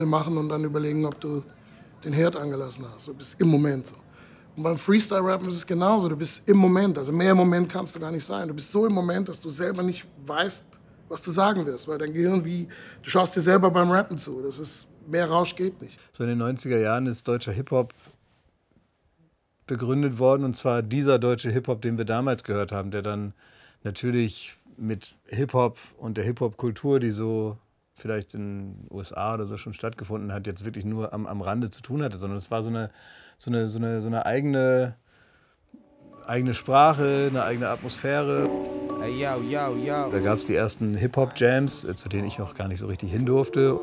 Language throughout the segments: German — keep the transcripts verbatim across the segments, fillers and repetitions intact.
machen und dann überlegen, ob du den Herd angelassen hast. Du bist im Moment so. Und beim Freestyle-Rappen ist es genauso. Du bist im Moment. Also mehr im Moment kannst du gar nicht sein. Du bist so im Moment, dass du selber nicht weißt, was du sagen wirst. Weil dein Gehirn wie, du schaust dir selber beim Rappen zu. Das ist, mehr Rausch geht nicht. So in den neunziger Jahren ist deutscher Hip-Hop begründet worden. Und zwar dieser deutsche Hip-Hop, den wir damals gehört haben, der dann natürlich mit Hip-Hop und der Hip-Hop-Kultur, die so vielleicht in den U S A oder so schon stattgefunden hat, jetzt wirklich nur am, am Rande zu tun hatte, sondern es war so eine, so eine, so eine, so eine eigene, eigene Sprache, eine eigene Atmosphäre. Hey, yo, yo, yo. Da gab es die ersten Hip-Hop-Jams, zu denen ich noch gar nicht so richtig hin durfte.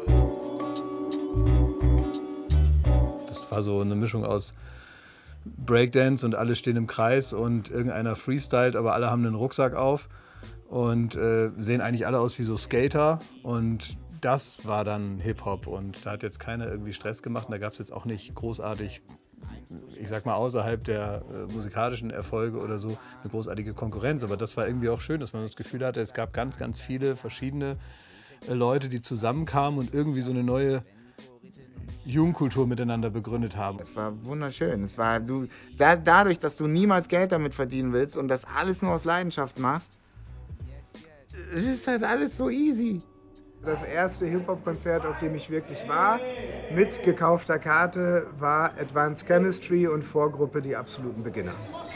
Das war so eine Mischung aus Breakdance und alle stehen im Kreis und irgendeiner freestylt, aber alle haben einen Rucksack auf und äh, sehen eigentlich alle aus wie so Skater. Und das war dann Hip-Hop und da hat jetzt keiner irgendwie Stress gemacht und da gab es jetzt auch nicht großartig, ich sag mal außerhalb der äh, musikalischen Erfolge oder so, eine großartige Konkurrenz. Aber das war irgendwie auch schön, dass man das Gefühl hatte, es gab ganz, ganz viele verschiedene äh, Leute, die zusammenkamen und irgendwie so eine neue Jugendkultur miteinander begründet haben. Es war wunderschön. Es war, du, da, dadurch, dass du niemals Geld damit verdienen willst und das alles nur aus Leidenschaft machst, es ist halt alles so easy. Das erste Hip-Hop-Konzert, auf dem ich wirklich war, mit gekaufter Karte, war Advanced Chemistry und Vorgruppe Die absoluten Beginner.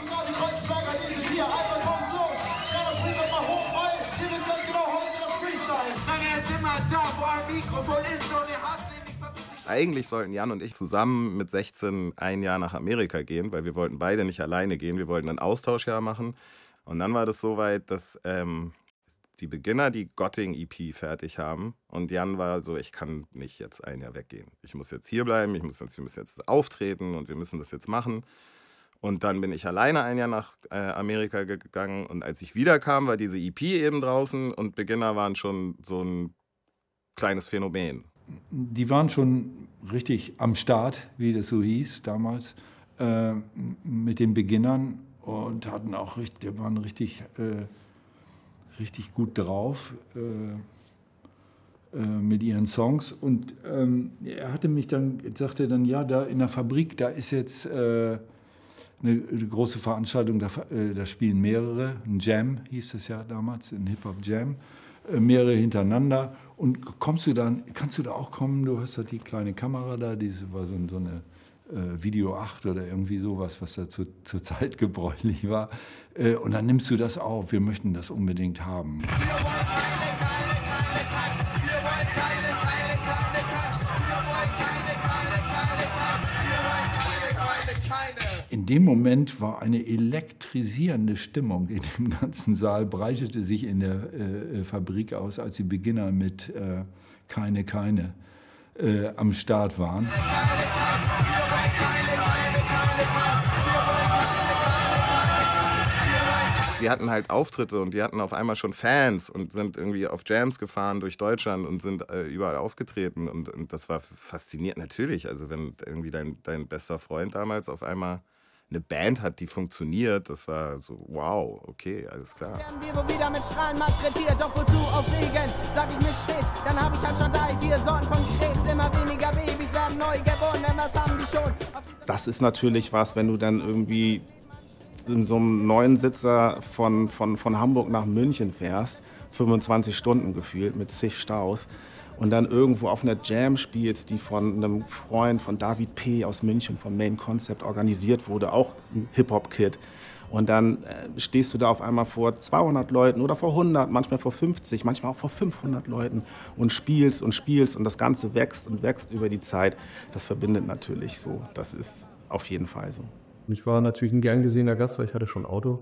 Eigentlich sollten Jan und ich zusammen mit sechzehn ein Jahr nach Amerika gehen, weil wir wollten beide nicht alleine gehen. Wir wollten ein Austauschjahr machen. Und dann war das so weit, dass ähm, die Beginner die Gotting-E P fertig haben. Und Jan war so, ich kann nicht jetzt ein Jahr weggehen. Ich muss jetzt hier bleiben, ich muss jetzt, wir müssen jetzt auftreten und wir müssen das jetzt machen. Und dann bin ich alleine ein Jahr nach äh, Amerika gegangen. Und als ich wiederkam, war diese E P eben draußen und Beginner waren schon so ein kleines Phänomen. Die waren schon richtig am Start, wie das so hieß damals, äh, mit den Beginnern und hatten auch richtig, die waren richtig, äh, richtig gut drauf äh, äh, mit ihren Songs. Und ähm, er hatte mich dann, sagte dann, ja, da in der Fabrik, da ist jetzt äh, eine, eine große Veranstaltung, da, äh, da spielen mehrere, ein Jam hieß es ja damals, ein Hip-Hop-Jam. Mehrere hintereinander. Und kommst du dann, kannst du da auch kommen? Du hast da die kleine Kamera da, diese war so, so eine äh, Video acht oder irgendwie sowas, was da zu, zur Zeit gebräuchlich war. Äh, und dann nimmst du das auf. Wir möchten das unbedingt haben. Wir wollen keine, keine, keine, keine. Wir wollen keine, keine, keine, keine. Wir wollen keine, keine, keine, keine. Wir wollen keine, keine, keine. In dem Moment war eine elektrisierende Stimmung in dem ganzen Saal, breitete sich in der äh, Fabrik aus, als die Beginner mit äh, Keine, Keine äh, am Start waren. Die hatten halt Auftritte und die hatten auf einmal schon Fans und sind irgendwie auf Jams gefahren durch Deutschland und sind äh, überall aufgetreten. Und, und das war faszinierend, natürlich. Also wenn irgendwie dein, dein bester Freund damals auf einmal eine Band hat, die funktioniert, das war so, wow, okay, alles klar. Wir wieder mit Strahlen malträtiert, doch wozu aufregen? Sag ich mir stets, dann habe ich halt schon drei, vier Sorten von Krebs. Immer weniger Babys werden neu geboren, denn was haben die schon? Das ist natürlich was, wenn du dann irgendwie in so einem Neunsitzer von, von, von Hamburg nach München fährst, fünfundzwanzig Stunden gefühlt mit zig Staus, und dann irgendwo auf einer Jam spielst, die von einem Freund von David P. aus München, vom Main Concept, organisiert wurde, auch ein Hip-Hop-Kid. Und dann äh, stehst du da auf einmal vor zweihundert Leuten oder vor hundert, manchmal vor fünfzig, manchmal auch vor fünfhundert Leuten und spielst und spielst und das Ganze wächst und wächst über die Zeit. Das verbindet natürlich so, das ist auf jeden Fall so. Ich war natürlich ein gern gesehener Gast, weil ich hatte schon ein Auto.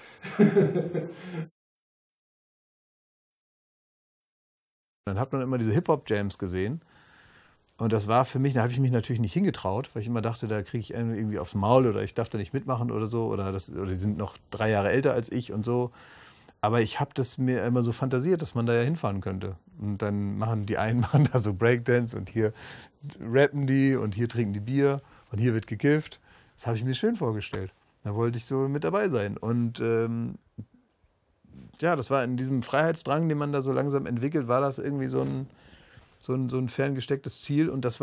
Dann hat man immer diese Hip-Hop-Jams gesehen. Und das war für mich, da habe ich mich natürlich nicht hingetraut, weil ich immer dachte, da kriege ich irgendwie aufs Maul oder ich darf da nicht mitmachen oder so. Oder, das, oder die sind noch drei Jahre älter als ich und so. Aber ich habe das mir immer so fantasiert, dass man da ja hinfahren könnte. Und dann machen die einen machen da so Breakdance und hier rappen die und hier trinken die Bier und hier wird gekifft. Das habe ich mir schön vorgestellt. Da wollte ich so mit dabei sein. Und ähm, ja, das war in diesem Freiheitsdrang, den man da so langsam entwickelt, war das irgendwie so ein, so ein, so ein ferngestecktes Ziel. Und das war